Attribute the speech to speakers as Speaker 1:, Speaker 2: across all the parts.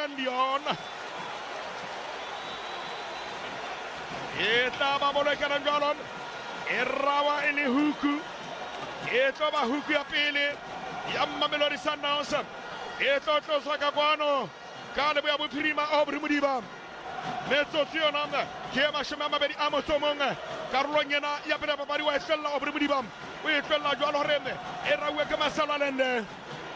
Speaker 1: Brian Leon e tla ba bolekana jwalo e rawa e le huku e tlo ba huku ya pele ya Mamelodi Sundowns e tlo tloswa ka kwano ka lebo ya bophirima Aubrey Modiba metsotso yona ke ya mashome a mabedi a motso mong karolong ena ya pele ya papadi wa e hlella Aubrey Modiba o e hlella jwalo hore e rauwe ke Masalalende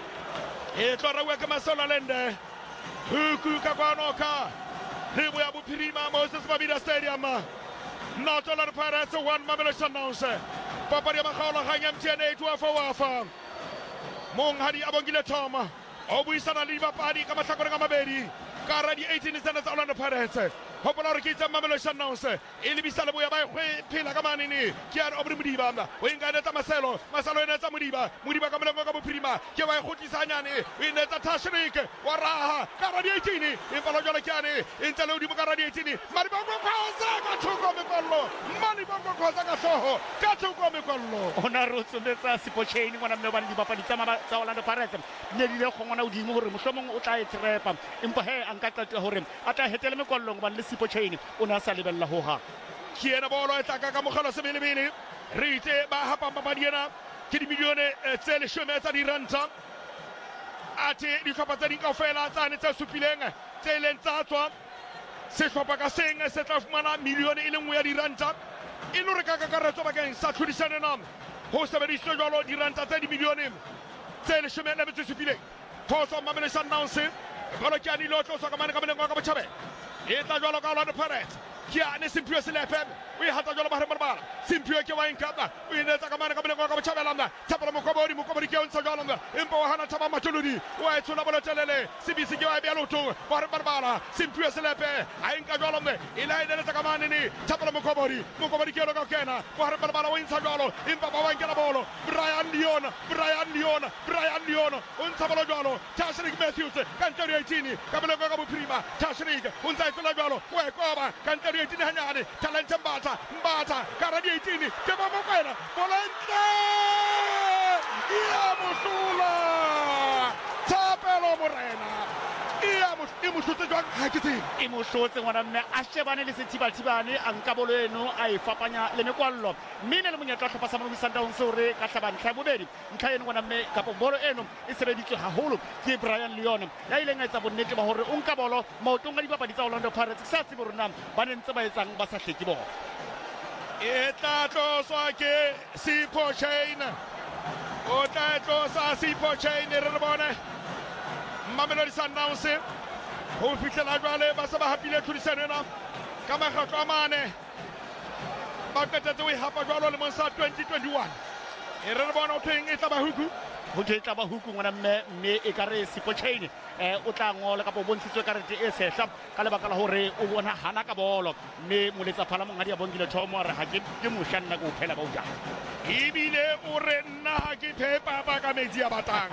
Speaker 1: e tlo rauwe ke Masalalende huku ka kwano ka lebo ya bophirima Moses Mabhida Stadium Northern Pirates 1 Mamelodi Sundowns papadi ya makgaolakgang MTN 8 wafa monghadi a Bongile Thoma o buisana le dibapadi ka mahlakoreng a mabedi ka hara di-18 tsena tsa Orlando Pirates hopola hore ke itse Mamelodi Sundowns e lebisa leboya ba e phela ka manene ke ya Aubrey Modiba o e nka netsa masalo e netsa Modiba ka molengo ka bophirima ke wa e kgotlisa hanyane o e netsa Tashrik wa raha ka hara di-18 empa lo jwale ke yane e ntse le hodimo ka hara di-18 Malibongo Khoza ka thoko mekwallo Malibongo Khoza ka hlooho ka thoko mekwallo
Speaker 2: ona re o tsondetsa Sipochain ngwana mme ba le dibapadi tsa Orlando Pirates ne di le khongwana hodimo hore mohlomong o tla e trepa empa he a nka qete hore a tla hetele mekwallong ba le Sipochain o na sa lebella ho ha
Speaker 1: ke ena bolo e tla ka mogelo sebelebele re itse ba hapa papadi ena ke dimilione tse 10 tsa diranta ate dihlopha tse ding kaofela tsane tse supileng tse leng tsa tswa sehlopha ka seng se tla fumana milione e le nngwe ya diranta e le hore ka kakaretso bakeng sa tlhodisano ena ho sebedisitswe jwalo diranta tse dimilione tse 10 tse supileng phoso Mamelodi Sundowns bolo ke a nilo tloswa ka mane ka molengo ka botjhabela e tla jwalo ka Orlando Pirates ke a ne Simphiwe Selepe o e hata jwalo Bahare Marbala Simphiwe ke wa inkata o e netsa ka mane ka molengo ka botjhabela Thapelo Mokobodi ke o ntsa jwalo empa wa hana Thaba Matuludi o e tshola bolo telele Sibisi ke wa e bealoto Bahare Marbala Simphiwe Selepe a inka jwalo e la ene netsa ka mane ni Thapelo Mokobodi ke lo ka kena Bahare Marbala o ntsa jwalo empa ba wa nkela bolo Brian Leon o ntsa bolo jwalo Tashrik Matthews ka ntse 18 ka molengo ka bophirima Tashrik o ntsa e jwalo o e koba ka ntse 18 hanyane talente Mbata ka di 18 ke ba mo kwena bolentle ya musula Thapelo Morena e mo hlotse jwang ha ke tsebe
Speaker 2: e mo hlotse ngwana mme a shebane le sethibathibane a nka bolo eno a e fapanya le mekwallo mme ne le monyetla hlopha sa Mamelodi Sundowns hore ka hlabantlha bobedi ntlha eno ngwana mme kapo bolo eno e sebeditswe haholo ke Brian Leon ya ileng a etsa bonnete ba hore o nka bolo maotong a dibapadi tsa Orlando Pirates sa tsebe rona ba ne ntse ba etsang ba sa hleke bolo
Speaker 1: e tla tloswa ke Sipochain o tla tlosa Sipochain re bone Mamelodi Sundowns ho fihlela jwale ba se ba hapile tlhodisano ena ka makgetlo a mane ba qetetse o e hapa jwalo lemong sa 2021 e re bona o thweng e tla ba huku
Speaker 2: ho tla ba huku ngwana mme e ka re Sipochain o tla ngola ka bo bontshitswe karete e sehla ka lebaka la hore o bona hana ka bolo mme moletsa phala monghadi ya Bongile Thomo re ha ke moshanna go phela ba o jang
Speaker 1: ebile o re nna ha ke phepa ba ka metsi a batang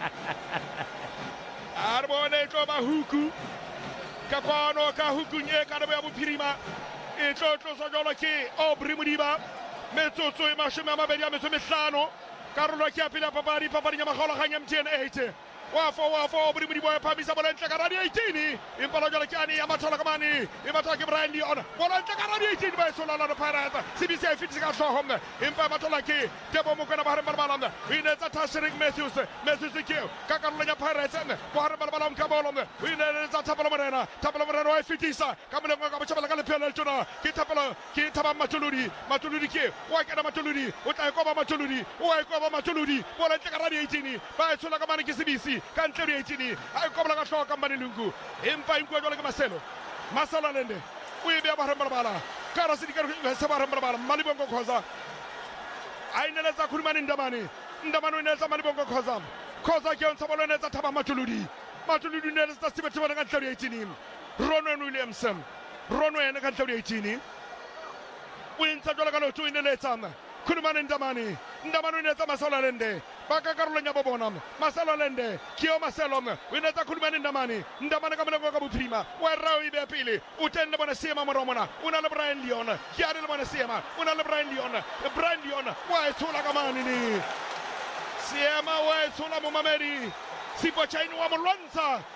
Speaker 1: Arbone tlo ba huku ka kwano ka hukung e ka lebo ya bophirima e tlo tloswa jwalo ke Aubrey Modiba metsotso e 25 karolo ke ya pele ya papadi ya makgaolakgang ya MTN 8 wafa Aubrey Modiba e phamisa bola ntle ka radi 18 empa lo jwale ke ane ya mathola ka mane e mathola ke Brian Leon bola ntle ka radi 18 ba e sola Orlando Pirates Sibisi e fitisa ka hloho empa mathola ke Tebo Mokoena Bahare Marbala e netsa Tashrik Matthews ke ka karolong ya Pirates Bahare Marbala ka bolo e netsa Thapelo Morena wa e fitisa ka molengo ka botjhabela ka lephelo le tjona ke Thaba Matuludi ke wa kena Matuludi o tla ekoba Matuludi bola ntle ka radi 18 ba e sola ka mane ke Sibisi ka ntle di 18 a ikobla ka hloka ka mane lungu empa inkwa jwale ke Masalalende o e bea Bahare Marbala ka ra se dikare se Bahare Marbala Malibongo Khoza a ineletsa Khulumane Ndamane o ineletsa Malibongo Khoza ke ontsa bolo enetsa Thaba Matuludi o ineletsa Sibathibane ka ntle di 18 Ronwen Williamson ka ntle di 18 o intsa jwale ka lotho o ineletsa Khulumane Ndamane o inetsa Masalalende ba ka karolong ya bobona Masalalende Kio Maselom o inetsa Khulumane Ndamane ka molengo ka bophirima wa rao e be pele o tenne bona seema moromona o na le Brian Leon ke a le bona seema o na le Brian Leon wa e tshola ka mane ni seema wa e tshola mo Mamedi Sipochain wa mo lwantsha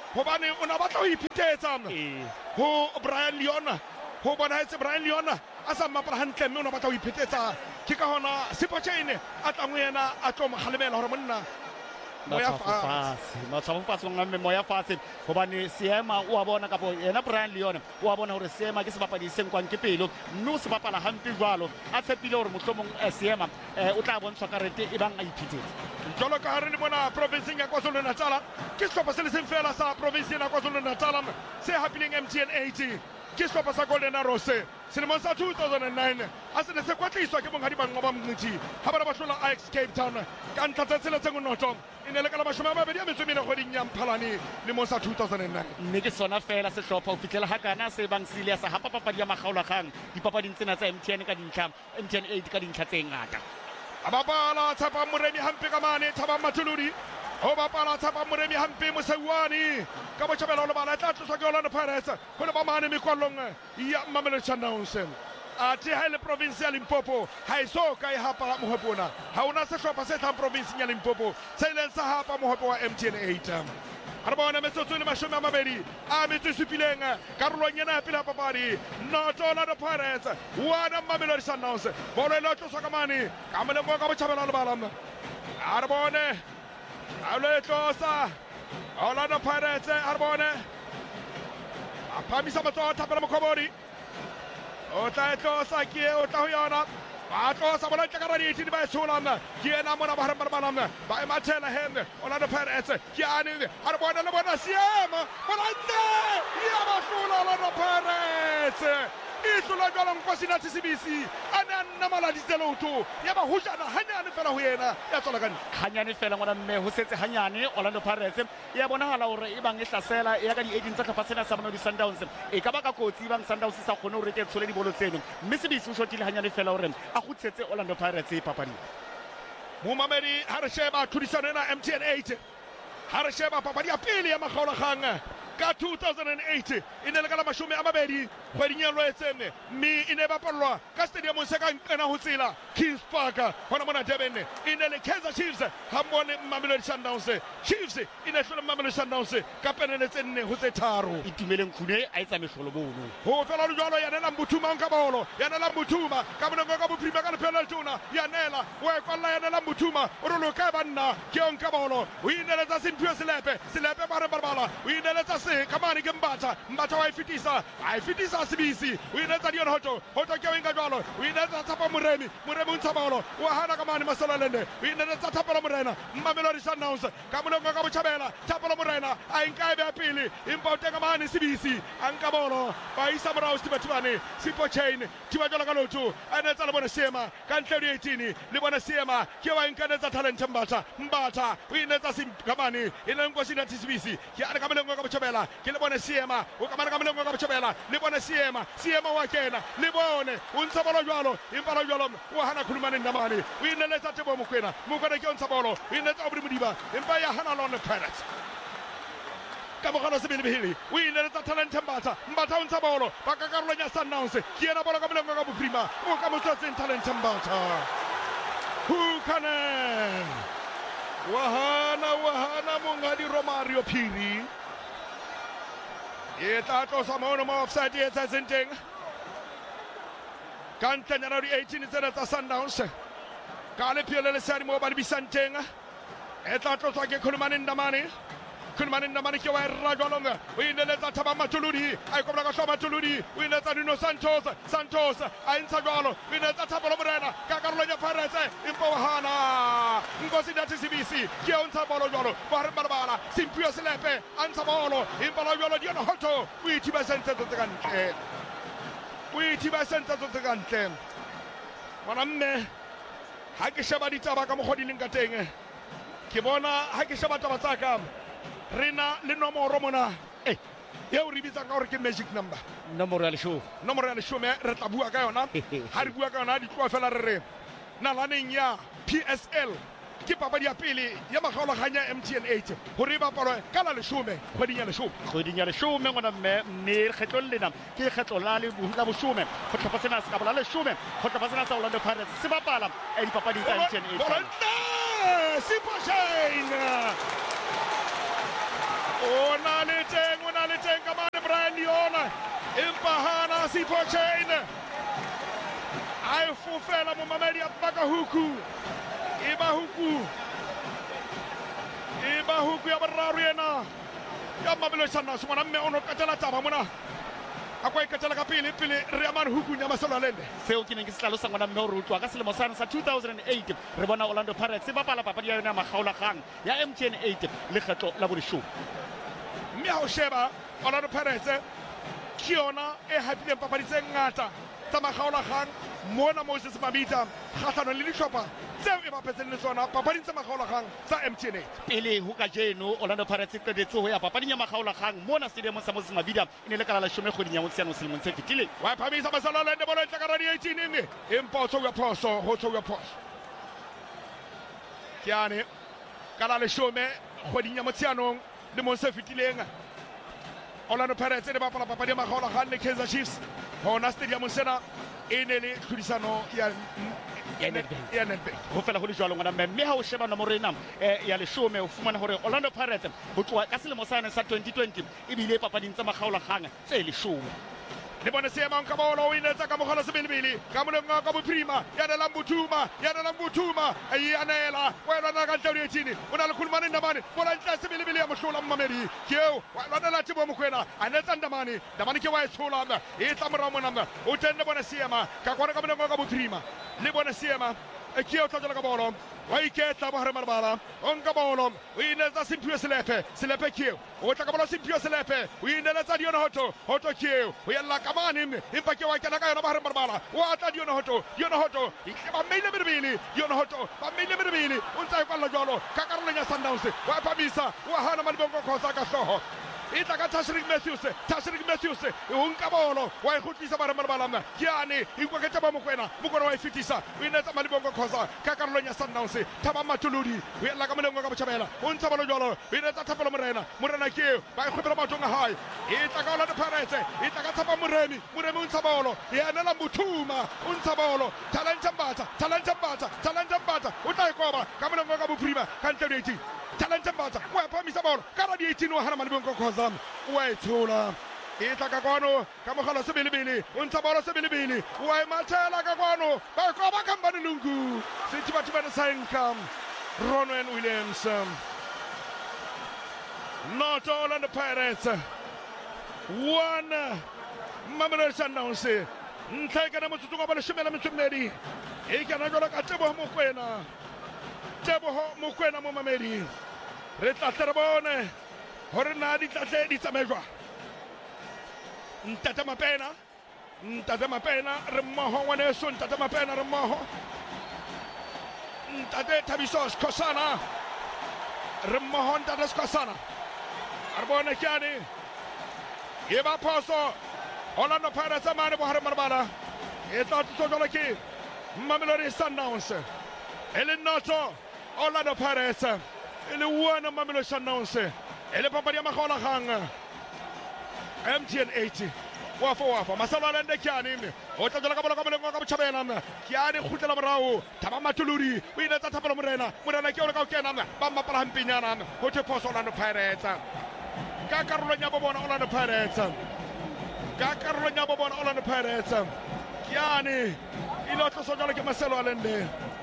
Speaker 1: hobane o na batla ho iphetetsa ho Brian Leona ho bona etse Brian Leona a sa mmapala hantle mme o na batla ho iphetetsa ke ka hona Siphochane a tla ngwena a tlo mogalemela hore monna moya
Speaker 2: fatshe ngamme moya fatshe hobane Seema o a bona kapo yena Brian Leona o a bona hore Seema ke sebapadi se nkwang ke pelo mme o se bapala hampe jwalo a tshepile hore mohlomong Seema o tla bontshwa karete e bang a iphethetse
Speaker 1: jwalo ka re le mona provinceng ya KwaZulu-Natal ke sehlopha se le seng fela sa province ya KwaZulu-Natal se hapileng MTN 80 ke sehlopha sa Golden Arrows selemong sa 2009 a se ne se kwatliswa ke monghadi banqwa ba Mngqiti ha ba hlola Ajax Cape Town ka ntlha tse tsheletseng noto e ne le ka la 24 kgweding ya Mphalane lemong sa 2009
Speaker 2: mme ke sona fela sehlopha ho fihlela hakana se bang se ile sa hapa papadi ya makgaolakgang dipapading tsena tsa MTN 8 ka dintlha tse ngata
Speaker 1: a bapala Tshapa Moremi hampe ka mane Thabang Mathuludi ho bapala Tshapa Moremi hampe Mosewani ka botjhabela le bala tla tloswa ke Orlando Pirates ho le ba mane mekwallong ya Mamelodi Sundowns a ti ha le province ya Limpopo ha iso ka e hapa mohopona ha ona sehlopha se tlang province ya Limpopo se ileng sa hapa mohopo wa MTN 8 a re bona metsotso le 20 a metso supileng karolong yena ya pele ya papadi noto Orlando Pirates wana Mamelodi Sundowns bolo e tloswa ka mane ka molemo ka botjhabela le bala a re bone a le tlosa Orlando Pirates a re bone a phamisa matsoho thapela Mokhobodi o tla tlosa ke o tla ho yona ba tlosa bola tla ka raditi di ba tshola ke ena mona ba haramba bana ba emathela hembe Orlando Pirates ke ane a re bona le bona Seema bolante ya ba hlola Orlando Pirates ihlola jwalo Nkosinathi Sibisi a ne a nna maladitse lotho ya ba hujana hanyane fela ho yena ya tswela ka
Speaker 2: hanyane fela ngwana mme ho setse hanyane Orlando Pirates ya bonahala hore e bang e hlasela ya ka di-18 tsa tlhopha sena sa Mamelodi Sundowns e ka ba ka kotsi e bang Sundowns sa kgone hore ke tshole dibolo tseno mme Sibisi o shotile hanyane fela hore a kgutsetse Orlando Pirates e papading
Speaker 1: momamedi ha re sheba tlhodisano ena MTN 8 ha re sheba papadi ya pele ya makgaolakgang ka 2008 e ne le ka la 20 kgweding ya Loetsene mme e ne bapallwa ka stadiumong se ka nqena ho tsela Kings Park hona mona Durban e ne le Kaizer Chiefs ha mone Mamelodi Sundowns Chiefs e ne hlola Mamelodi Sundowns ka penele tse 4 ho tse 3
Speaker 2: e tumeleng khune a etsa mehlolo bono
Speaker 1: ho fela le jwalo ya nela Mbuthuma ka bolo ya nela Mbuthuma ka monongo ka bophirima ka penalty tona ya nela wa kwalla ya nela Mbuthuma o rolo ka banna ke on ka bolo o ineletsa Simphiwe Selepe ba re barbala o ineletsa se kamane ke Mbatha wa ifitisa Sibisi o ineletsa Dion Hoto ke wenga jwalo o ineletsa Tshapa Moremi o ntsha bolo o hana kamane Masalelende o ineletsa Thapelo Morena Mamelodi Sundowns ka monongo ka botjhabela Thapelo Morena a nka ebe ya pele empa o teka mane Sibisi a nka bolo ba isa morao Siphochane thiba jwalo ka lotho a netsa le bona Seema ka ntle le 18 le bona Seema ke wa nkanetsa talent Mbatha o inetsa kamane e le Nkosinathi Sibisi ke a ka monongo ka botjhabela ke le bona Seema o ka ka monongo ka botjhabela le bona Seema wa kena le bone o ntsha bolo jwalo empa lo jwalo o hana khulumane ndamane o ineletsa Tebo Mokoena ke o ntsha bolo o inetsa Obri Modiba empa ya hana Orlando Pirates ka mogala sebelebele o ineletsa talent Mbatha o ntsha bolo ba ka karolong ya Sundowns ke ena bolo ka molongo ka bophirima o ka motswatseng talent Mbatha Hukanen wahana monghadi Romario Phiri e tla tlosa mono mo offside e etsetseng teng ka ntlenyana di-18 tsena tsa Sundowns ka lephele le seadi mo ba lebisang teng e tla tloswa ke Khulumane Ndamane ke wa rra jwalong o ineletsa Thabang Mathuludi a ikopela ka hloha Mathuludi o ineletsa Nuno Santos a ntsha jwalo o ineletsa Thapelo Morena ka karolong ya Pirates empa o hana Nkosinathi Sibisi ke o ntsha bolo jwalo ba re balabala Simphiwe Selepe a ntsha bolo empa lo jwalo Dion Hoto o ithiba sentse tse kantle bona mme ha ke sheba ditaba ka mokgodileng ka teng ke bona ha ke sheba taba tsa ka rena le nomoro mona eo re bitsa ka gore ke magic number
Speaker 2: nomoro ya
Speaker 1: leshome re tla bua ka yona ha re bua ka yona di tloa fela re re nalaneng ya PSL ke papadi ya pele ya makgaolakgang ya MTN 8 hore e bapalwe ka la 10 kgweding ya 10
Speaker 2: ngwana mme kgetlo lena ke kgetlo la bosome go tlhopha sena se ka bola 10 go tlhopha sena sa Orlando Pirates se bapala dipapadi tsa MTN 8
Speaker 1: Siphochane o na le Sipho Chain a e fofela momamedi a Bakahuku Iba Huku ya bararo yena ya Mamelodi Sundowns mona mme ono katela taba mona akwa ikatela ka pele re amane Huku nya Masolo Alende
Speaker 2: seo ke neng ke se tlalosa ngwana mme o re utlwa ka selemo sa 2008 re bona Orlando Pirates ba bapala papadi ya yona makgaolakgang ya MTN 8 lekgetlo la bodishome
Speaker 1: mme ha o sheba Orlando Pirates ke yona e hapileng papadi tse ngata tsa makgaolakgang mona Moses Mabhida kgahlano le dihlopha tseo e bapetseng le tsona papading tsa makgaolakgang tsa MTN 8
Speaker 2: pele ho ka jeno Orlando Pirates e qedetse ho ya papading ya makgaolakgang mona stadiumong sa Moses Mabhida e ne le kala la 10 kgweding ya Motsheanong selemong se fetileng
Speaker 1: wa phamisa Masolo Alende bolo e tla ka radi 18 mme empa o tswa phoso ho tswa phoso kiane kala la 10 kgweding ya Motsheanong le mo se fetileng Orlando Pirates e bapala papadi ya makgaolakgang le Kaizer Chiefs hona stadium sena e ne le tlhodisano ya Nedbank
Speaker 2: ho fela ho le jwalo ngwana mme ha o sheba nomoro ena ya 10 o fumana hore Orlando Pirates ho tloha ka selemo sa 2020 e bile papading tsa makgaolakgang tse 10
Speaker 1: le bone seemang ka bolo o inetsa ka mogala sebelebele ka moleng ka bophirima ya nelang Buthuma e anela wa lwana ka ntla dietini o na le khulumane ndamane bola ntla sebelebele ya mohlola mmamedi keo wa lwana la Tebo Mokoena a netsa ndamane ke wa e tshola e tla morao mona o tenne bone seema ka kwana ka moleng ka bophirima le bone seema e keo tla ka bolo wa iketla ba hare marbala onka bolo o inetsa Simphiwe Selepe keo o tla ka bolo Simphiwe Selepe o inetsa Dion Hoto keo o yalla kamane impa ke wa kena ka yona ba hare marbala wa tla Dion Hoto e ba meile berebele Dion Hoto ba meile berebele o ntsa kwa la jolo ka karolo ya Sundowns wa phamisa wa hana Malibongo khosa ka hloho e tla ka Tashrik Matthews e unka bolo wa e khutlisa ba hare marbala kiane e kwa ke Tebo Mokoena wa e fitisa o inetsa Malibongo khosa ka karolo ya Sundowns Thaba Matuludi o yalla ka molengo ka botjhabela o ntsa bolo jolo o inetsa Thapelo Morena ke ba e khopela matonga hae e tla ka Orlando Pirates e tla ka Thaba Moremi o ntsa bolo e anela Buthuma o ntsa bolo Talanta Mbata o tla ikoba ka molengo ka bophirima ka ntle dieti Talanta Mbata wa phamisa bolo ka radi 18 wa hana Malibongo khoza wa e thola e tla ka kwano ka mogala sebelebele o ntsa bolo sebelebele wa e mathela ka kwano ba ikoba ka Mbane Lungu Sithibathibane Sankam Ronwen Williams not Orlando Pirates 1 Mamelodi Sundowns ntlha ka motsotso wa bolo 12 e kana jolo ka Teboho Mokoena mo Mamedi re tla terebone hore na di tla di tsamejwa Ntate Mapena re mmoho ngwaneso Ntate Mapena re mmoho Ntate Thabiso Skosana re mmoho Ntate Skosana a re bone kiane e ba phoso Orlando Pirates mane bo hare marbala e tla tso jolo ke Mamelodi Sundowns e le noto Orlando Pirates e le one Mamelodi Sundowns e le papadi ya makgaolakgang MTN 8 wafa Masolo Alende kiane o tla jela ka bola ka molengo ka botjhabela kiane khutlela morao Thaba Matuludi o inetsa Thapelo Morena ke o ka o kena ba mapala hampinyana ho the phoso Orlando Pirates ka karolo nya bo bona Orlando Pirates kiane ilotlo so jalo ke Masolo Alende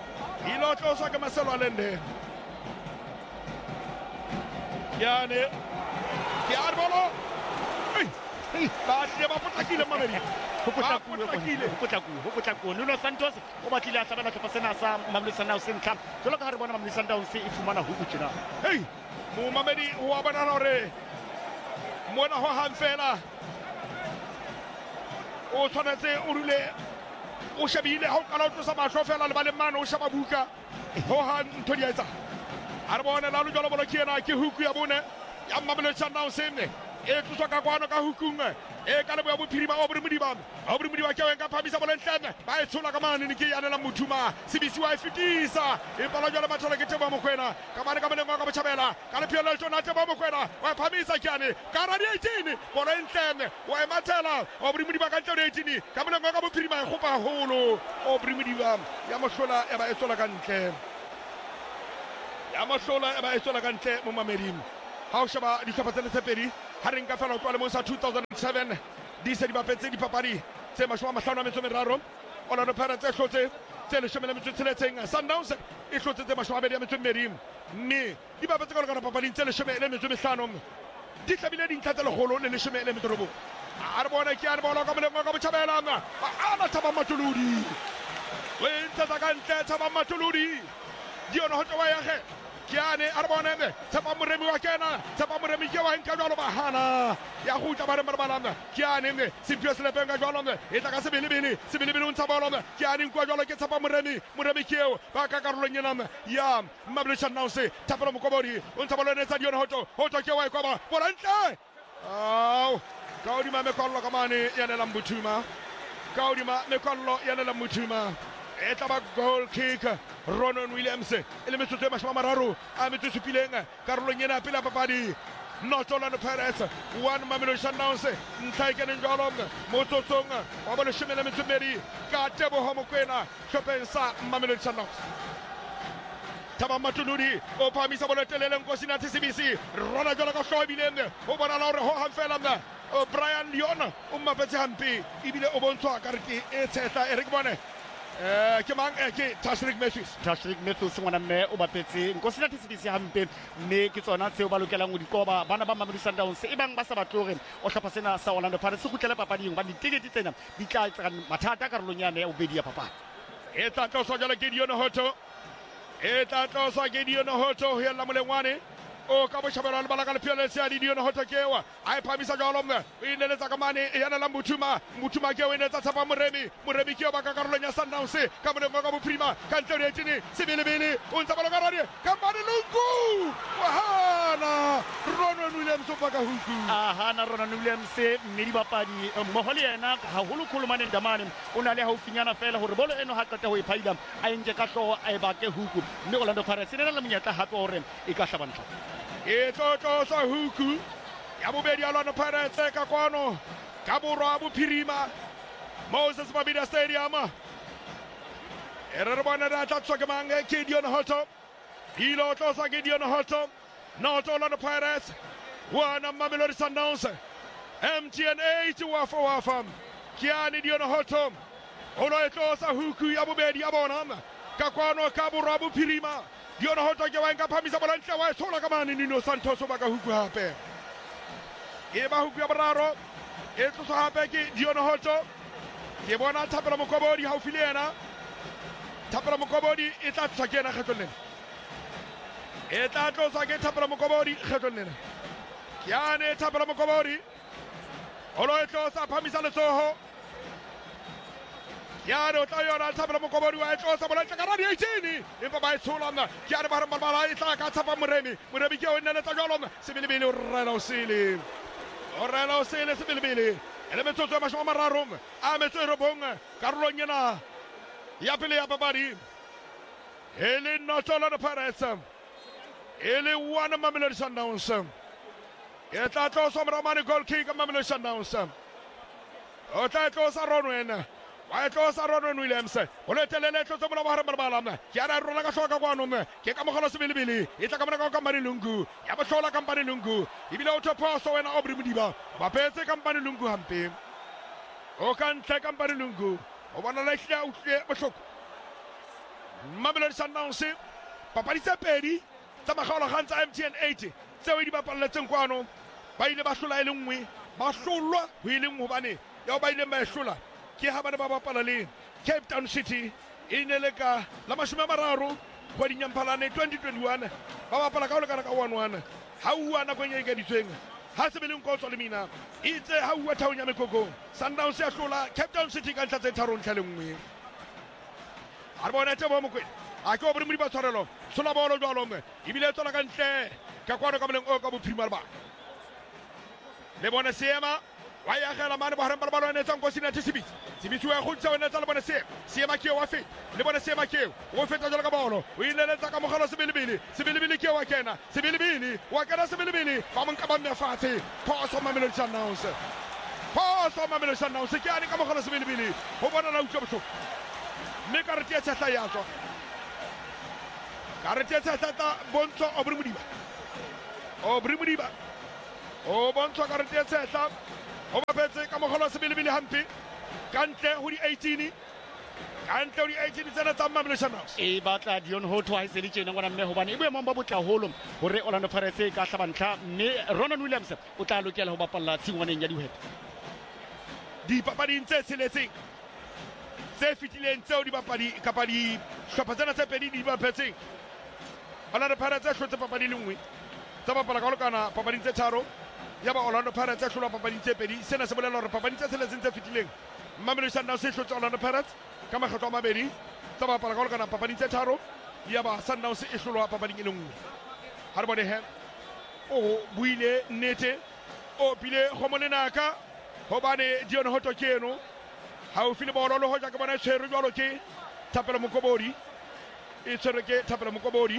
Speaker 1: kiane bolo ba tle ba potlakile Mamedi
Speaker 2: ho potlakile Nuno Santos o batlile a tlabela tlhopha sena sa Mamelodi Sundowns se ntlha jalo ka ha re bona Mamelodi Sundowns e fumana Huku tjena
Speaker 1: mo Mamedi wa bona hore mona ho hang fela o tshwanetse o rule o shebile ha o kala o tlosa mahlo fela le ba le mano o sheba buka ho hang ntho di etsa a re bone la lo jalo bolo ke ena ke Huku ya bone ya Mamelodi Sundowns e tloswa ka kwano ka Hukung e ka lebo ya bophirima Aubrey Modiba ke wenka phamisa bola ntleme ba e tshola ka mane ke yanela Buthuma Sibisi wa e fitisa e pala jalo mathola ke Tebo Mokoena ka mane ka molengo ka botjhabela ka le phielo tsona Tebo Mokoena wa phamisa kiane ka radi 18 bola ntleme wa e mathela Aubrey Modiba ka ntlo 18 ka molengo ka bophirima e khopa haholo Aubrey Modiba ya mohlola e ba e tshola ka ntle mo Mameding ha o sheba dihlopha tse pedi ha re nka fela o tloa le mo sa 2007 di se di bapetse di papadi tse 53 Orlando Pirates e hlotse tse 16 Sundowns e hlotse tse 22 mme di bapetse ka lekana papading tse 15 di tlabile dintlha tse legolo le 19 a re bona ke a re bona ka moleng ka botjhabela ana Thaba Matuludi we ntsa ka ntle Thaba Matuludi di ona hotwa ya ge ke ane a re bona mme Thaba Moremi wa kena Thaba Moremi ke wa nka jalo ba hana ya go tla ba re marbalana ke ane mme Simphiwe Selepeng jalo mme e tla ka sebelebele o ntsa bolo mme ke ane kwa jalo ke Thaba Moremi keo ba ka karolong yena ya Mamelodi Sundowns Thapelo Mokobodi o ntsa bolo ne tsa di ona hotwa ke wa kwa ba bola ntle au Kaudima mekollo kamane yanela Mbuthuma Kaudima mekollo yanela Mbuthuma e tla ba goal kick Ronon Williams ele metsotso e 30 a metsotso pileng karolong yena pele papadi North Orlando Pirates 1 Mamelodi Sundowns ntlha e keneng jalo motsotsong wa bolo 12 ka Teboho Mokoena hlopheng sa Mamelodi Sundowns Thaba Matuludi o phamisa bolo telele Nkosina TCBC rona jalo ka hloho bileng o bona la hore ho hafela mna Brian Leon o mapetse hampe ibile o bontshwa karete e tshehla e re ke bone ke mang ke Tashrik Matthews
Speaker 2: ngwana mme o bapetse Nkosina TCBC hampe mme ke tsona tseo ba lokelang go dikoba bana ba Mamelodi Sundowns e bang ba sa batlore o hlapha sena sa Orlando Pirates se gutlele papading ba ditikete tsena di tla tsa mathata ka rolong yane ya ubedi ya papadi
Speaker 1: e tla tloswa jalo ke Gideon Hoto ho yalla molengwane o ka boshabela le balaka le phiele se di Gideon Hoto kewa a phamisa jalo mme o ineletsa ka mane yana la Mbuthuma ke o inetsa Thaba Moremi ke ba ka karolong ya Sundowns ka moneng ka bophirima ka ntle le etini sebelebele o ntsa balo ka radi ka mane lungu wahana Ronon Williams o baka huku
Speaker 2: hana Ronon Williams mme di bapadi mmoho le yena haholo khulumane damane o na le haufinyana fela hore bolo eno ha qeta ho iphaila a enke ka hloho a e bake huku mme Orlando Pirates e na le monyetla hape hore e ka hlabantla
Speaker 1: e tlotlosa huku ya bobedi ya Orlando Pirates ka kwano ka borwa bophirima Moses Mabhida Stadium e re bona da tla tswa ke mang ke Gideon Hoto ilo tlosa ke Gideon Hoto North Orlando Pirates wana Mamelodi Sundowns MTN 8 wafa Kiani Gideon Hoto ono e tlosa huku ya bobedi ya bona ka kwano ka borwa bophirima Gideon Hoto ke wa nka phamisa bola ntle wa tshola ka mane Nino Santos ba ka huku hape e ba huku ya boraro e tlosa hape ke Gideon Hoto ke bona Thapelo Mokobodi haufi le yena Thapelo Mokobodi e tla tswa ke yena kgetlong e tla tlosa ke Thapelo Mokobodi kgetlong lena ke yane Thapelo Mokobodi o lo e tlosa phamisa letsoho yane o tla yona Thapelo Mokobodi wa e tlosa bola ntle ka radi 18 empa ba e tshola mna ke yane ba re balbala e tla ka Thaba Moremi ke o nneletsa jalo sebelebele o rela o sele sebelebele ele metsotso ya 30 a metso e robong karolong yena ya pele ya papadi ele North Orlando Pirates ele one Mamelodi Sundowns e tla tlosa moramane goal kick Mamelodi Sundowns o tla tlosa Ronwen wa tlosa Ronon Williams o le telele tlosa mola ba marbala ke ara rola ka hloka kwano ke ka mogolo sebelebele e tla ka mona ka Kampane Lungu ya bohlola Kampane Lungu ibile o thoposo wena Aubrey Modiba ba petse Kampane Lungu hampe o kan tle Kampane Lungu o bona la hla o tle bohloko Mamelodi Sundowns papadi tse pedi tsa magolo gantsa MTN 8 tseo di bapalletseng kwano ba ile ba hlola ile nngwe ba hlolwa ho ile nngwe hobane ya ba ile ba hlola ke ha bana ba bapala le Cape Town City e ne le ka la 30 kgweding ya Mphalane 2021 ba bapala ka ho lekana ka 1-1 ha uwa na kwenye ke ditsweng ha se beleng ko tswa le mina itse ha uwa taong ya Mekoko Sundowns ya hlola Cape Town City ka ntla tse tharong tlhale nngwe a bona Teboho Mokoena a ke o bri ba tshwarelo hlola bolo jalo mme ibile tsona ka ntle ka kwano ka moleng o ka bophirima ba le bona Seema wa ya gela mane ba ramba ba lone tsang go sina Sibisi wa go tsa wena tsa le bona Seema ke wa fe le bona Seema ke o feta jalo ka bolo o ileletsa ka mogalo sebelebele ke wa kena sebelebele ba mon ka ba mefatse phoso Mamelodi Sundowns ke ani ka mogalo sebelebele ho bona la utlwa botlhoko mme karete ya tshata ya tswa karete ya tshata bontsho Aubrey Modiba o bontsho karete ya tshata go bapetse ka mogolo sebelebele hampe kantle ho di 18 kantle ho di 18 tsena tsa Mamelodi Sundowns
Speaker 2: e batla Dion Hoto ha se le tjena ngwana mme hobane e boemong ba botla holo hore Orlando Pirates ka hlabantlha mme Ronan Williams o tla lokela ho bapalla tshingwaneng ya dihwete
Speaker 1: dipapading tse tsheletseng tse fitileng tseo dibapadi kapa di hlopha tsena tse pedi di bapetseng Orlando Pirates hlotse papadi le nngwe tsa bapala ka lokana papading tse tharo ya ba Orlando Pirates hlola papading tse pedi sena se bolela hore papading tse tsheletseng tse fitileng Mamelodi Sundowns se hlotse Orlando Pirates ka makgetlo a mabedi tsa bapala ka lokana papading tse tharo ya ba Sundowns e hlolwa papading e le nngwe ha re bone he o buile nnete o bile gomolenaka hobane Dion Hoto keno ha o file bolo le hoja ke bona tshwere jwalo ke Thapelo Mokobodi e tshwere ke Thapelo Mokobodi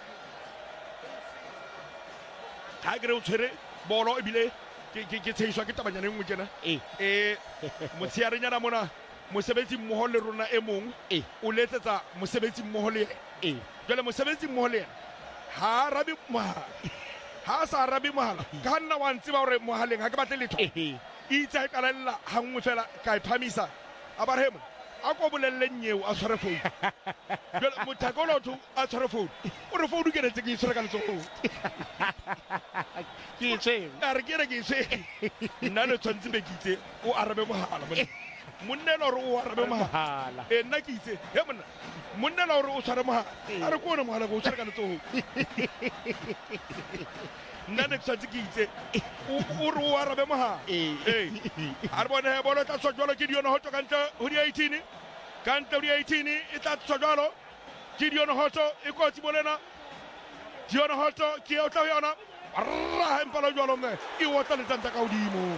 Speaker 1: ha gre o tshwere bolo ebile ke tsheiswa ke tabanyane nngwe kena motshiare nyana mona mosebetsi mmoho le rona e mong o letsetsa mosebetsi mmoho le jwale mosebetsi mmoho le ha rabi mohala ha sa rabi mohala ka nna wa ntseba hore mohaleng ha ke batle letho itse a kalella hangwe fela ka iphamisa a ba remo a ko bolelle nyeo a tshware phone jwale mothakoloto a tshware phone o re phone ke retse ke tshware ka letsogo
Speaker 2: ke tshwere
Speaker 1: a re ke re ke tshwere nna le tshwantse be ke itse o arabe mohala monnela hore o arabe mohala nna ke itse he monna monnela hore o tshware mohala a re ko ona mohala go tshware ka letsogo nna ne tshwantse ke itse o re o arabe mohala a re bone he bolo tla tswa jwalo ke Dion Hoto kantle ho di 18 kantle ho di 18 e tla tswa jwalo ke Dion Hoto e kotsi bolena Dion Hoto ke o tla yona ra empala jwalo mme e wotla le tsantsa ka hodimo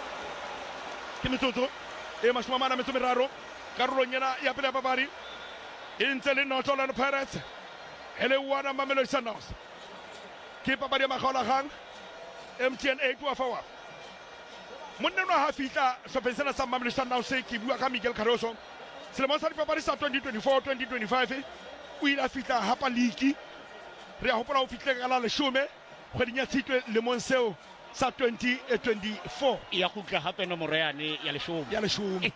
Speaker 1: ke metsotso e mashomana metso meraro karolong yana ya pele ya papadi e ntse le notlo Orlando Pirates ele wana Mamelodi Sundowns ke papadi ya makgaolagang MTN 8 wa fawa monna no ha fitla hlopheng sena sa Mamelodi Sundowns ke bua ka Miguel Cardoso selemo sa dipapadi sa 2024-2025 o ile a fitla hapa league re a hopola o fitle ka la 10 kgweding ya Tshitwe lemong seo sa 2024
Speaker 2: ya khutla hape nomoro yane ya 10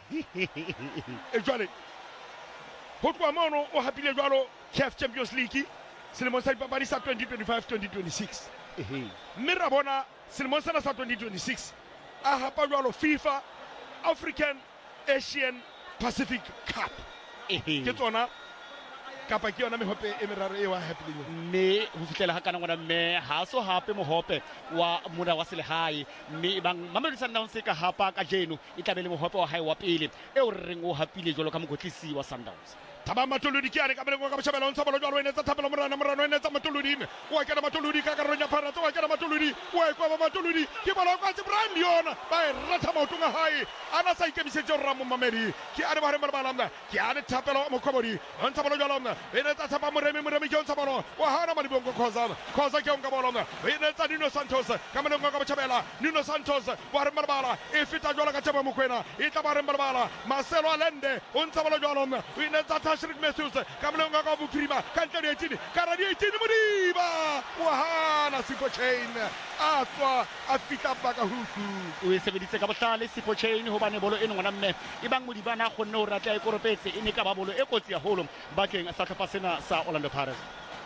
Speaker 1: e jwale ho tloha mono o hapile jwalo CAF Champions League selemo sa dipapadi sa 2025-2026 mme ra bona selemo sa 2026 a hapa jwalo FIFA African Asian Pacific Cup ke tsona kapa ke yona mehope e meraro e wa hapileng
Speaker 2: mme ho fitlela ha kana ngwana mme ha so hape mohope wa mona wa selehae mme bang Mamelodi Sundowns ka hapa ka jeno e tlabele mohope wa hae wa pele e o reng o hapile jolo ka mokotlisi wa Sundowns
Speaker 1: Thaba Matolodi ke ane ka belengo ka botjhabela ntsa bolo jwalo ene tsa Thapelo morano ene tsa Matolodi wa kena Matolodi ka karolo ya Pirates wa kena Matolodi wa kwa Matolodi ke bola kwa tse Brian Leon ba e ratha maotonga hae ana sa ikemisetse o Ramo Mamedi ke ane ba re balanda ke ane Thapelo Mokobodi ntsa bolo jwalo ene tsa Thapa Moremi ke ntsa bolo wa hana Madibongo khoza ke onka bolo ene tsa Nuno Santos ka belengo ka botjhabela Nuno Santos wa re balabala e fita jwalo ka Thaba Mokwena e tla ba re balabala Marcelo Allende ntsa bolo jwalo ene tsa Patrick Matthews kamlonga ka buphirima kantle le 18 kara di 18 modiba wahana Sipho Chain atswa a fita baka huku
Speaker 2: o e sebeditse ka bohlale Sipho Chain hobane bolo eno ngwana mme e bang modiba na khonne ho ratla e koropetse e ne ka ba bolo e kotsi ya holo bakeng sa tlhopha sena sa Orlando Pirates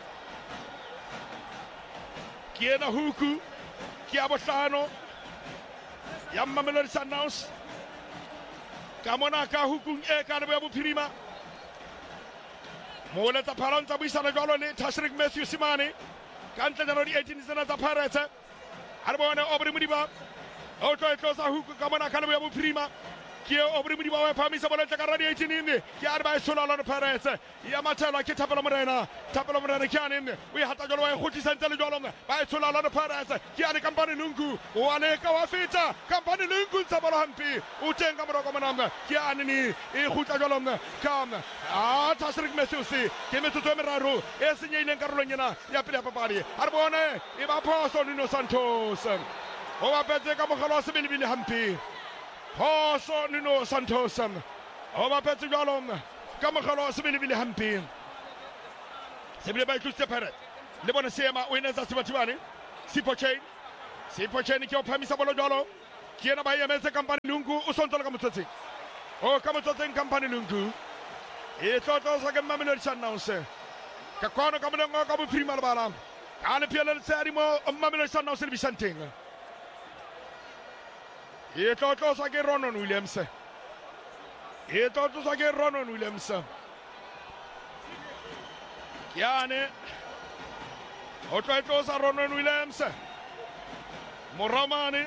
Speaker 1: ke ena huku ke a bohlano ya Mamelodi Sundowns ka mona ka hukung e ka le ya buphirima Mola tsa Phalantsha buisana jwalo le Patrick Matthews Simane kantle jalo di 18 tsena tsa Pirates a re bone Aubrey Modiba o tlosa huku ka mona ka le ya buphirima ke Aubrey Modiba wa phamisa bola tla ka radio 18 ne ke a re ba sola Orlando Pirates ya mathela ke Thapelo Morena ke ane o hata jalo wa khutisa ntse le jalo ba sola Orlando Pirates ke ane kampane lungu o ane ka wa feta kampane lungu tsa bola hampi o tenga moroko monanga ke ane ni e khutla jalo kam Patrick Matthews ke metsotso meraro e senyileng karolong ena ya pele ya papadi a re bone e ba phoso Nuno Santos o ba petse ka mogalo wa sebelebele hampi phoso Nuno Santos o ba petse jalo ka mogalo wa sebelebele hampi sebile ba tlutse Pirates le bona seema o ene tsa Sebathibane Sipho Chain ke o phamisa bolo jalo ke ena ba emetse Kampane Lungu o sontse le ka motsotseng ka motsotseng Kampane Lungu e tlotlosa ke Mamelodi Sundowns ka kwana ka monengo ka bophirima le bana ka lephele le tseadi mo Mamelodi Sundowns le bisanteng e tlotlosa ke Ronon Williams Kiane o tlotlosa Ronon Williams Moramane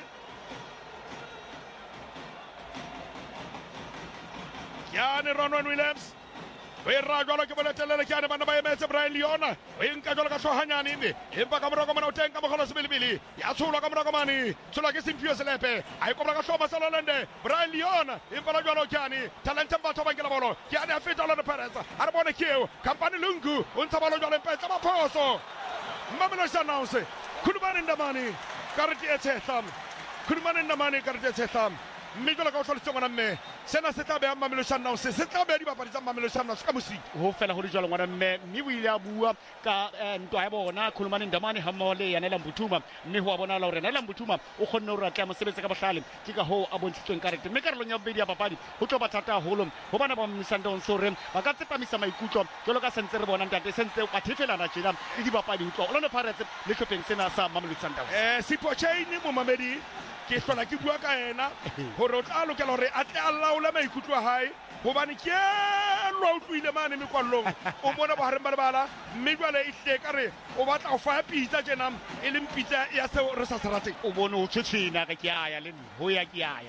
Speaker 1: Kiane Ronon Williams we ra jwalo ke boletelele Kiane bana ba emetse Brian Leona we nka jwalo ka hlohanyane mme empa ka moroko mona o teng ka mogolo sebelebele ya tsholwa ka moroko mane tsholwa ke Simphiwe Selepe a e kobla ka hloma Salolende Brian Leona empa la jwalo Kiane talente batho ba nkela bolo Kiane a feta Orlando Pirates a re bone keo Kampane Lungu o ntsha bolo jwalo mpetsa maphoso Mamelodi Sundowns Khulumane Ndamane karete e tshetlam Khulumane Ndamane karete e tshetlam mme jwalo ka o hlalositse ngwana mme sena se tla beha Mamelodi Sundowns se tla beha dibapadi tsa Mamelodi Sundowns ka mosiko
Speaker 2: ho fela ho le jwalo ngwana mme o ile a bua ka ntwa ya bona Khulumane Ndamane ha mmoho le Yanela Mbuthuma mme ho a bonahala hore Yanela Mbuthuma o kgonne hore a tla mosebetsi ka bohlale ke ka ho a bontshitsweng karete mme karolong ya bobedi ya papadi ho tlo ba thata haholo ho bana ba Mamelodi Sundowns hore ba ka tsepamisa maikutlo jwalo ka sentse re bona ntate sentse ba thefelana tjena le dibapadi ho tloha Orlando Pirates le hlopheng sena sa Mamelodi Sundowns
Speaker 1: Sipho Chaini mo mamedi ke hlola ke bua ka ena hore o tla lokela hore a tle a laola maikutlo a hae hobane ke lo utlwile mane mekwallong o bona bohareng ba lebala mme jwale e hle ka re o batla go fa pitsa tjena e leng pitsa ya seo re sa se rateng
Speaker 2: o bone o tshwetshwena ka ke aya le nna ho ya ke aya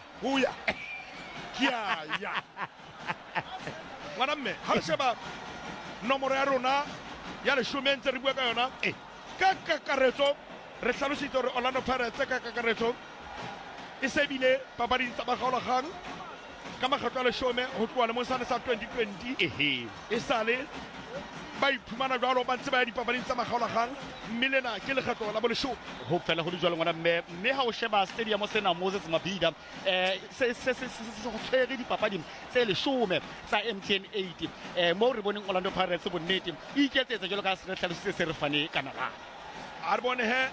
Speaker 1: ngwana mme ha re sheba nomoro ya rona ya leshome ntse re bua ka yona ka kakaretso re hlalositse hore Orlando Pirates ka kakaretso e se bile papading tsa makgaolakgang ka makgetlo a leshome ho tloha lemong sane sa 2020 e sale ba iphumana jwalo ba ntse ba ya dipapading tsa makgaolakgang mme lena ke lekgetlo la boleshome
Speaker 2: ho fela ho le jwalo ngwana mme ha o sheba stadium sena Moses Mabhida se tshwere dipapading tse leshome tsa MTN 8 mo re boneng Orlando Pirates bonnete e iketsetsa jwalo ka se re hlalositse se re fane kana la
Speaker 1: a re bone he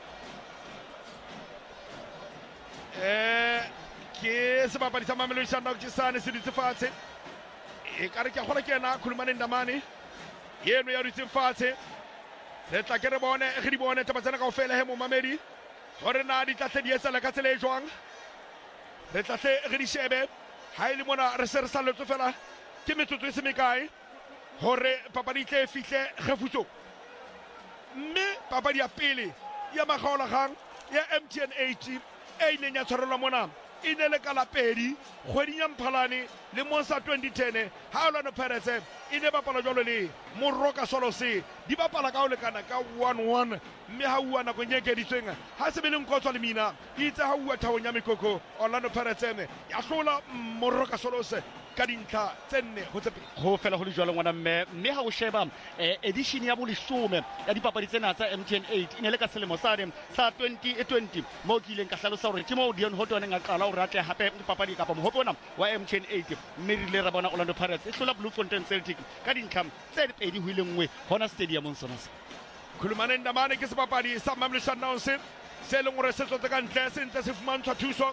Speaker 1: ke sebapadi sa Mamelodi Sundowns ke sane se ditse fatshe e ka re ke a kgona ke ena Khulumane Ndamane yeno ya ditse fatshe re tla ke re bone ge di bone taba tsena kaofela he mo mamedi hore na di tla tle di etsela ka tsela e jwang re tla tle ge di shebe ha ile mona re se re salletswe fela ke metsotso e se mekae hore papadi tle fihle kgefutso mme papadi ya pele ya makgaolakgang ya MTN 8 e ileng ya tshwarelwa mona e ne le ka la pedi kgweding ya Mphalane le monsa 2010 ha Orlando Pirates e ne bapala jwalo le Moroka Swallows di bapala ka ho lekana ka 1-1 mme ha uwa nakong e keditsweng ha se be le Nkotswa le Mina itse ha uwa thawong ya mekoko Orlando Pirates ya hlola Moroka Swallows ka dintlha tse nne ho tse pedi
Speaker 2: ho fela ho le jwalo ngwana mme ha o sheba edition ya boleshome ya dipapadi tsena tsa MTN 8 e ne le ka selemo sa 2020 mo ke ileng ka hlalosa hore ke mo Dion Hotone nga qala o ratle hape dipapadi kapa mohopona wa MTN 8 mme re le ra bona Orlando Pirates e hlola Bloemfontein Celtic ka dintlha tse pedi ho ile nngwe hona stadium sona se
Speaker 1: Khulumane Ndamane ke sebapadi sa Mamelodi Sundowns se leng hore se tsotse ka ntle se ntse se fumantshwa thuso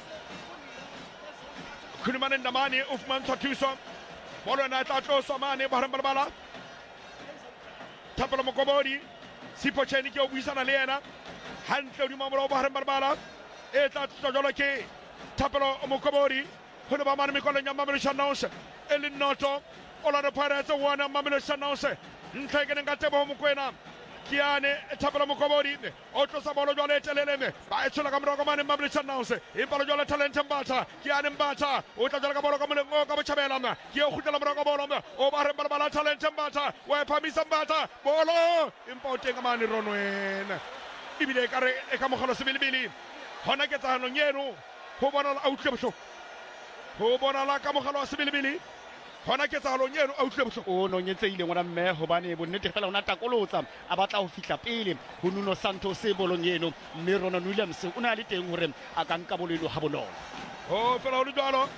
Speaker 1: Khulumane Ndamane o fumantshwa thuso bolo ena e tla tloswa mane bohareng ba lebala Thapelo Mokobodi Sipho Chaini ke o buisana le yena hantle hodima mola o bohareng ba lebala e tla tloswa jwalo ke Thapelo Mokobodi ho le ba mane mekolong ya Mamelodi Sundowns e le noto Orlando Pirates wana Mamelodi Sundowns ntle ke nka Teboho Mokoena Kiane Thapelo Mokobodi o tlosa bolo jwale e telele ba e tshola ka morao ka mane Mamelodi Sundowns e palo jwale talente Mbatha Kiane Mbatha o tla jwale ka bolo ka molengo ka botjhabela ke o khutela morao ka bolo o ba re bala talente Mbatha wa phamisa Mbatha bolo empa o teng mane Ronwen ibile ka re e ka mogalo sebelebele hona ke tsahanong yeno ho bona la outle bohloko ho bona la ka mogalo wa sebelebele hona ke tsahalong yeno a utlwe bohloko
Speaker 2: o no nyetseile ngwana mme hobane bonnete fela ona takolotsa a batla ho fihla pele ho Nuno Santos se bolong yeno mme Ronon Williams o na le teng hore a ka nka bolelo ha bonolo
Speaker 1: ho fela ho le jwalo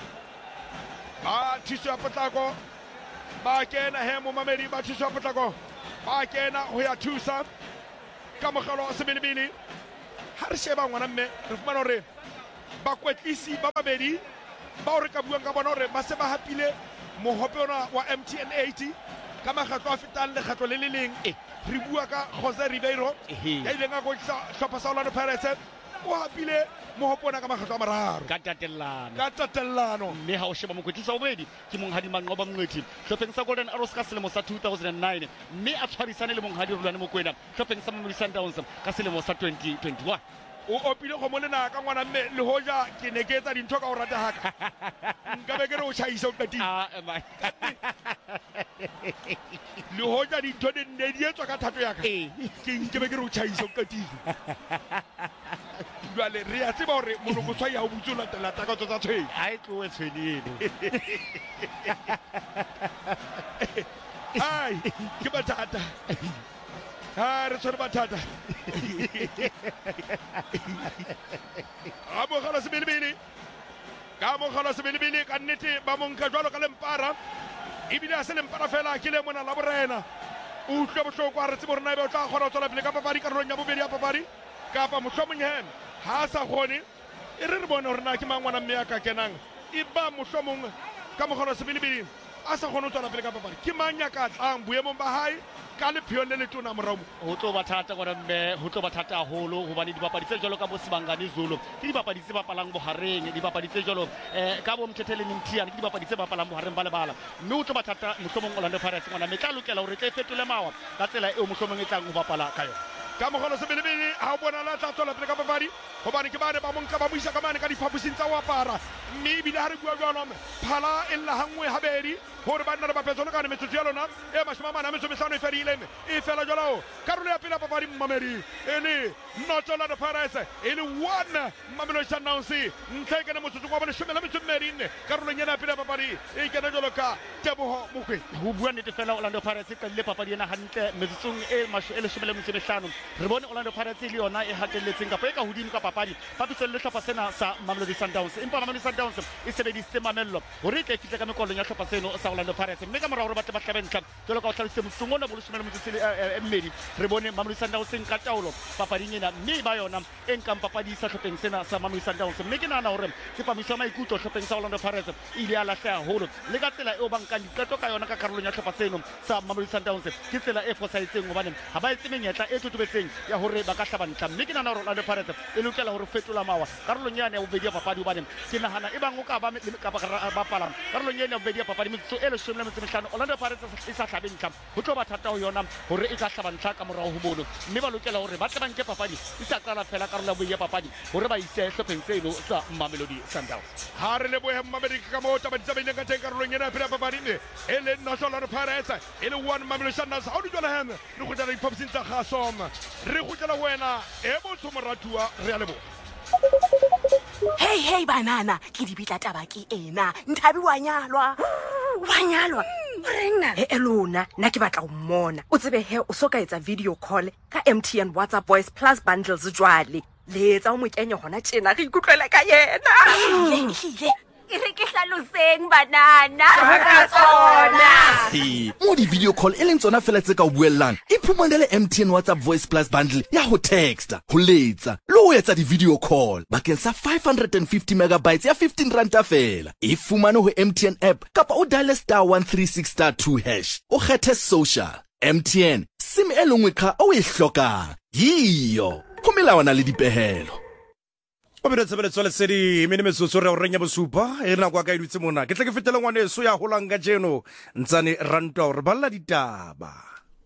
Speaker 1: ba thiso ya potlako ba kena he mo mamedi ba thiso ya potlako ba kena ho ya thusa ka mogalo wa sebelebele ha re sheba ngwana mme re fumana hore bakwetlisi ba babedi ba re ka buang ka bona hore ba se ba hapile mohope ona wa MTN 80 ka makgatlo a fetang lekgatlo le le leng re bua ka Jose Ribeiro ya ileng a gotlisa hlopha sa Orlando Pirates o hapile mohopona ka makgatlo a mararo
Speaker 2: ka
Speaker 1: tatellano
Speaker 2: mme ha o sheba mokwetlisi wa bobedi ke monghadi Manqoba Mngwethi hlopheng sa Golden Arrows ka selemo sa 2009 mme a tshwarisane le monghadi Rulwane Mokwena hlopheng sa Mamelodi Sundowns ka selemo sa 2021
Speaker 1: o opile go monena ka ngwana mme le hoja ke ne ke etsa dintho ka o rata haka nka be ke re o chaisa o qatile le hoja dintho di ne di etswa ka thato ya ka ke nke be ke re o chaisa o qatile jwale re a tseba hore monokotshwa ya o butse o latela takatso tsa tshwene
Speaker 2: ha e tloe tshwenelo
Speaker 1: ai ke bathata re tshwere bathata amogela sebilibili ka nnete ba monka jwalo ka lempara ebile a se lempara fela ke le mona la borena o utlwe bohloko a re tsebo rena ebe o tla kgona ho tswela pele ka papadi karolong ya bobedi ya papadi kapa mohlomonghem ha a sa kgone e re bone hore na ke mangwana mme ya ka kenang e ba mohlomong ka mogelo sebilibili a sa kgone ho tswela pele ka papadi ke mang ya ka tlang boemong ba hae ka lepheo le letona morao
Speaker 2: ho tlo ba thata gona mme ho tlo ba thata haholo hobane dibapadi tse jwalo ka bo Sibangani Zulu ke dibapadi tse bapalang bohareng dibapadi tse jwalo ka bo Mthethele Mthiana ke dibapadi tse bapalang bohareng ba lebala mme ho tlo ba thata mohlomong Orlando Pirates ngwana mme tla lokela hore tle fetole mawa ka tsela eo mohlomong e tlang ho bapala ka yona
Speaker 1: ka mogelo sebilibili ha o bona la tla tswela pele ka papadi hobane ke bane ba monka ba buisa ka mane ka diphaposing tsa ho apara mme ebile ha re bua jwalo phala e lla hangwe habedi hore ba nna le bapetso le ka metsotso ya lona e 45 e ferileng e fela jwalo karolo ya pele papadi mmamedi e le Orlando Pirates e le 1 Mamelodi Sundowns ntle ke ne motsotso wa bone 12 karolong ya pele papadi e kena jwalo ka Teboho Mokoena
Speaker 2: ho bua nnete fela Orlando Pirates e tlile papadi ena hantle metsotsong e 15 re bone Orlando Pirates le yona e hatelletseng kapa e ka hodimo ka papadi papisong le hlopha sena sa Mamelodi Sundowns empa Mamelodi Sundowns e sebedisitse mamello hore e tle fihle ka mekolong ya hlopha seno sa Orlando Pirates mme ka morao hore ba tle ba hlabentlha jwalo ka o hlalositse motsong ona boleshomela motsotso mmedi re bone Mamelodi Sundowns nka taolo papading ena mme ba yona e nkang papadi sa hlopheng sena sa Mamelodi Sundowns mme ke nahana hore tsepamiso ya maikutlo hlopheng sa Orlando Pirates ile ya lahleha haholo le ka tsela eo ba nkang diqeto ka yona ka karolong ya hlopha seno sa Mamelodi Sundowns ke tsela e fosahetseng hobane ha ba etse menyetla e totobetseng ya hore ba ka hlabantlha mme ke nahana hore Orlando Pirates e lokela hore fetola mawa karolong yana ya bobedi ya papadi hobane ke nahana e bang o ka ba bapala karolong yana ya bobedi ya papadi metsotso e 15 Orlando Pirates e sa hlabentlha ho tlo ba thata ho yona hore e ka hlabantlha ka morao ho mono mme ba lokela hore ba tle ba nke papadi e sa qala fela karolo ya bobedi ya papadi hore ba ise hlopheng seno sa Mamelodi Sundowns
Speaker 1: ha re lebohe mmamedi ka mo tabadi tsa bile ka teng karolong yana pele papadi e le Orlando Pirates e le 1 Mamelodi Sundowns ha o di jwala hem re go tla diphaposing tsa khasom re go tla wena e botho moratua re a leboha
Speaker 3: Hey banana ke di bitla taba ke ena Nthabi wa nyalwa Rena lona nna ke batla go mmona o tsebe he o soka etsa video call ka MTN WhatsApp Voice Plus bundles jwale le etsa o mo kenye hona tjena re ikutlwela ka yena re ke hlaloseng banana ka tsona
Speaker 4: mo di video call e leng tsona fela tse ka o buellang iphumanele MTN WhatsApp Voice Plus bundle ya ho texta ho letsa le ho etsa di video call bakeng sa 550 megabytes ya 15 ranta fela e fumane ho MTN app kapa o dial *136*2# o kgethe social MTN sim e lengwe ka o e hlokang yiyo ho melawana le dipehelo
Speaker 5: o bere tsebeletswa le sedi mene metsotso re o renya bosupa e na kwa ka idutse mona ke tle ke fetela ngwane so ya holang ka jeno ntsane rantwa re balla ditaba